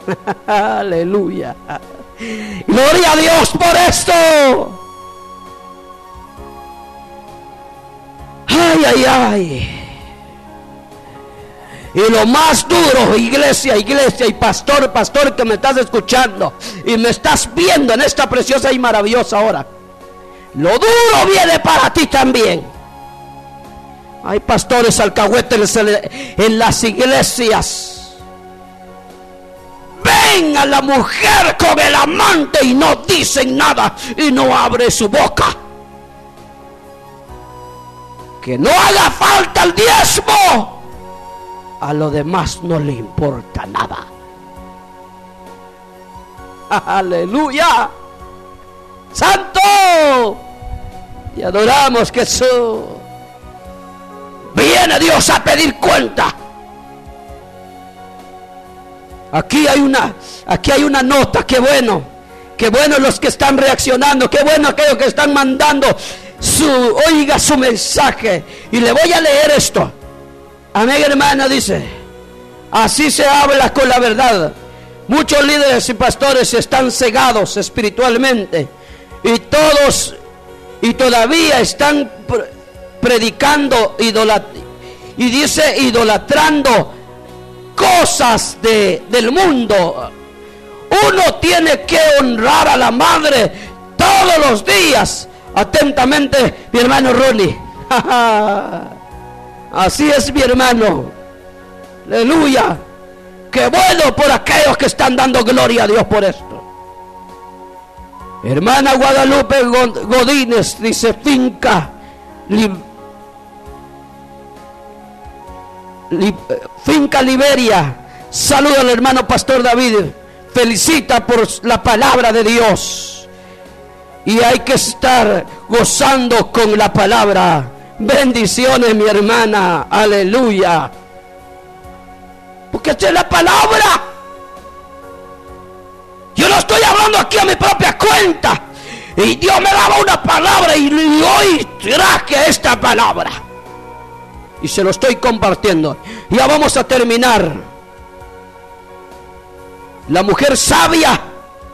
Aleluya. Gloria a Dios por esto. Ay, ay, ay. Y lo más duro, iglesia y pastor que me estás escuchando y me estás viendo en esta preciosa y maravillosa hora, lo duro viene para ti también. Hay pastores alcahuetes en las iglesias. Ven a la mujer con el amante y no dicen nada y no abre su boca. Que no haga falta el diezmo, a lo demás no le importa nada. Aleluya. Santo. Y adoramos Jesús. Viene Dios a pedir cuenta. Aquí hay una nota. Qué bueno los que están reaccionando. Qué bueno aquellos que están mandando su mensaje. Y le voy a leer esto. Amén, hermana, dice: así se habla con la verdad. Muchos líderes y pastores están cegados espiritualmente y todavía están predicando idolatrando cosas del mundo. Uno tiene que honrar a la madre todos los días. Atentamente, mi hermano Ronnie. Así es, mi hermano. Aleluya. Qué bueno por aquellos que están dando gloria a Dios por esto. Hermana Guadalupe Godínez dice: Finca Liberia. Saluda al hermano pastor David. Felicita por la palabra de Dios. Y hay que estar gozando con la palabra. Bendiciones, mi hermana. Aleluya. Porque esta es la palabra. Yo no estoy hablando aquí a mi propia cuenta. Y Dios me daba una palabra y hoy traje esta palabra. Y se lo estoy compartiendo. Ya vamos a terminar. La mujer sabia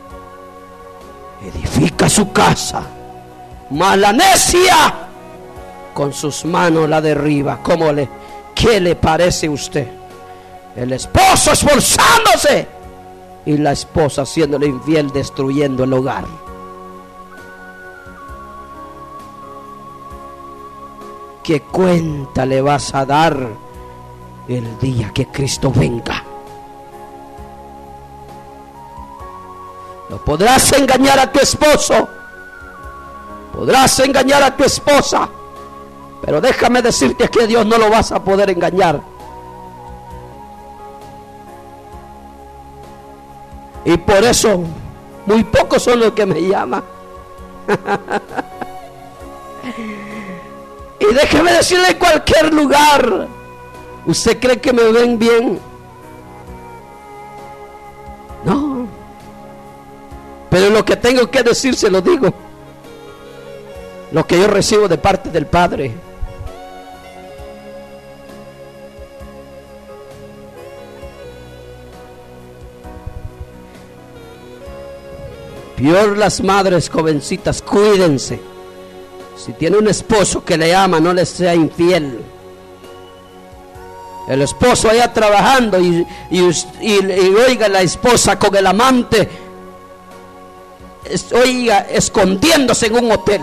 edifica su casa, mas la necia con sus manos la derriba. ¿Qué le parece a usted? El esposo esforzándose y la esposa haciéndole infiel, destruyendo el hogar. ¿Qué cuenta le vas a dar el día que Cristo venga? No podrás engañar a tu esposo, podrás engañar a tu esposa, pero déjame decirte que a Dios no lo vas a poder engañar. Y por eso muy pocos son los que me llaman. Y déjeme decirle, en cualquier lugar, ¿usted cree que me ven bien? No. Pero lo que tengo que decir se lo digo. Lo que yo recibo de parte del Padre. Peor las madres jovencitas, cuídense. Si tiene un esposo que le ama, no le sea infiel. El esposo allá trabajando y oiga la esposa con el amante, oiga, escondiéndose en un hotel.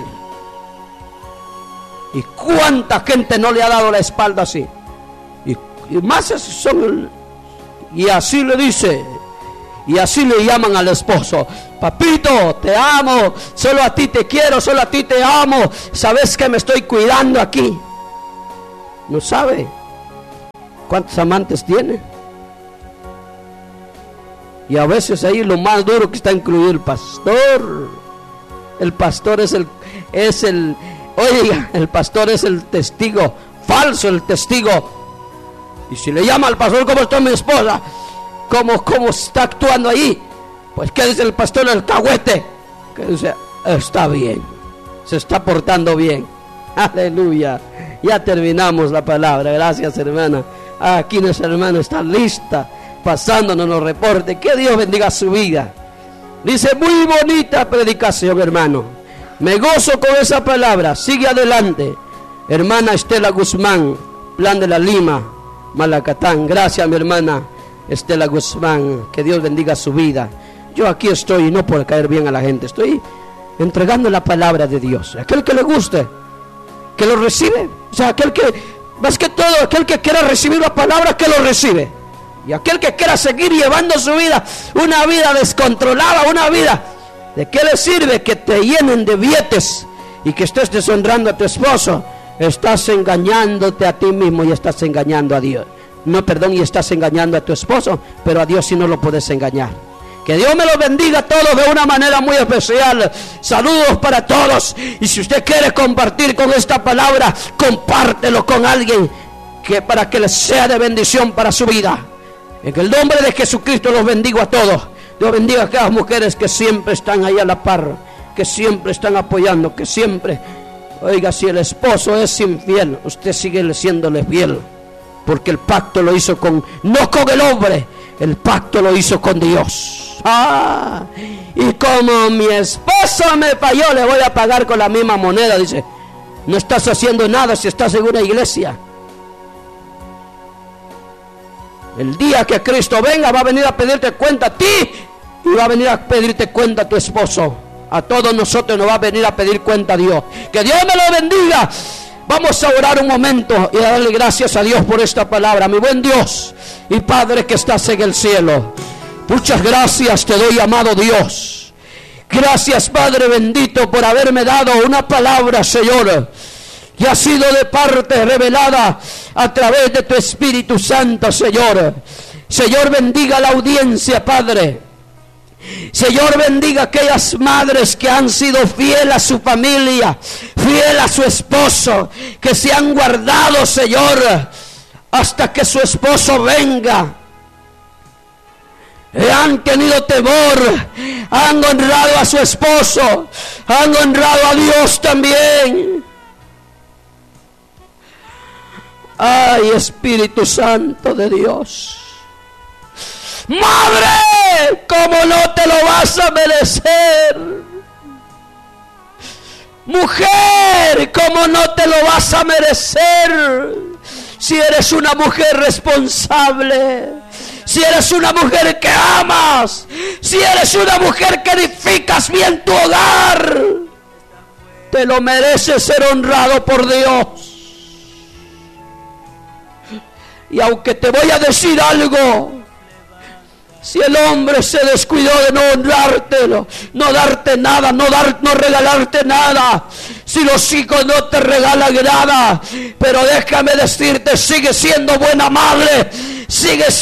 ¿Y cuánta gente no le ha dado la espalda así? Y más son, y así le dice, y así le llaman al esposo: papito, te amo, solo a ti te quiero, solo a ti te amo, sabes que me estoy cuidando aquí. No sabe cuántos amantes tiene. Y a veces ahí lo más duro que está incluido el pastor. El pastor oiga, el pastor es el testigo falso, el testigo. Y si le llama al pastor: ¿cómo está mi esposa? ¿Cómo está actuando ahí? Pues ¿qué dice el pastor alcahuete? Que dice: está bien, se está portando bien. Aleluya. Ya terminamos la palabra. Gracias, hermana. Aquí nuestra hermana está lista pasando nos reporte. Que Dios bendiga su vida. Dice, muy bonita predicación, hermano. Me gozo con esa palabra. Sigue adelante. Hermana Estela Guzmán, Plan de la Lima, Malacatán. Gracias, mi hermana Estela Guzmán. Que Dios bendiga su vida. Yo aquí estoy, no por caer bien a la gente, estoy entregando la palabra de Dios. Aquel que le guste, que lo recibe. O sea, aquel que, más que todo, aquel que quiera recibir la palabra, que lo recibe. Y aquel que quiera seguir llevando su vida, una vida descontrolada, una vida, ¿de qué le sirve que te llenen de billetes y que estés deshonrando a tu esposo? Estás engañándote a ti mismo y estás engañando a Dios. No, perdón, y estás engañando a tu esposo, pero a Dios sí no lo puedes engañar. Que Dios me los bendiga a todos de una manera muy especial. Saludos para todos. Y si usted quiere compartir con esta palabra, compártelo con alguien para que les sea de bendición para su vida. En el nombre de Jesucristo los bendigo a todos. Dios bendiga a aquellas mujeres que siempre están ahí a la par, que siempre están apoyando, que siempre, oiga, si el esposo es infiel, usted sigue siéndole fiel, porque el pacto lo hizo no con el hombre, el pacto lo hizo con Dios. Y como mi esposo me falló, le voy a pagar con la misma moneda. Dice, no estás haciendo nada si estás en una iglesia. El día que Cristo venga, va a venir a pedirte cuenta a ti y va a venir a pedirte cuenta a tu esposo. A todos nosotros nos va a venir a pedir cuenta a Dios. Que Dios me lo bendiga. Vamos a orar un momento y a darle gracias a Dios por esta palabra. Mi buen Dios y Padre que estás en el cielo, muchas gracias te doy, amado Dios. Gracias, Padre bendito, por haberme dado una palabra, Señor, que ha sido de parte revelada a través de tu Espíritu Santo, Señor. Señor, bendiga la audiencia, Padre. Señor, bendiga a aquellas madres que han sido fieles a su familia, fiel a su esposo, que se han guardado, Señor, hasta que su esposo venga. Han tenido temor, han honrado a su esposo, han honrado a Dios también. Ay, Espíritu Santo de Dios. Madre, ¿cómo no te lo vas a merecer? Mujer, ¿cómo no te lo vas a merecer? Si eres una mujer responsable, si eres una mujer que amas, si eres una mujer que edificas bien tu hogar, te lo mereces ser honrado por Dios. Y aunque te voy a decir algo, si el hombre se descuidó de no honrártelo, no darte nada, no regalarte nada, si los hijos no te regalan nada, pero déjame decirte, sigue siendo buena madre, sigue siendo